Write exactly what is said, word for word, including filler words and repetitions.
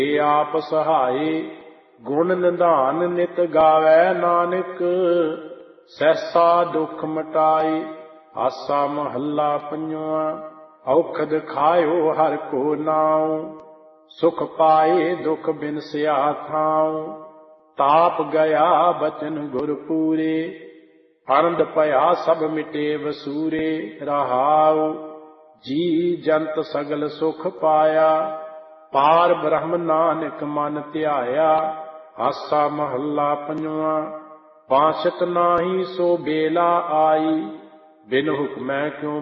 ਏ ਆਪ ਸਹਾਏ। ਗੁਣ ਨਿਧਾਨ ਨਿਤ ਗਾਵੈ ਨਾਨਕ, ਸਹਿਸਾ ਦੁਖ ਮਿਟਾਏ। ਆਸਾ ਮਹੱਲਾ ਪੰਜਵਾਂ। ਔਖਦ ਖਾਇਓ ਹਰਿ ਕੋ ਨਾਉ, ਸੁਖ ਪਾਏ ਦੁਖ ਬਿਨਸਿਆ ਥਾਉ। ਤਾਪ ਗਿਆ ਬਚਨ ਗੁਰ ਪੂਰੇ, ਆਨੰਦ ਭਇਆ ਸਭ ਮਿਟੇ ਵਸੂਰੇ। ਰਹਾਉ ਜੀ ਜੰਤ ਸਗਲ ਸੁਖ ਪਾਇਆ, ਪਾਰ ਬ੍ਰਹਮ ਨਾਨਕ ਮਨ ਧਿਆਇਆ। ਆਸਾ ਮਹੱਲਾ ਪੰਜਵਾਂ। ਬਾਸ਼ਤ ਨਾਹੀ ਸੋ ਬੇਲਾ ਆਈ, ਬਿਨ ਹੁਕਮੈ ਕਿਉ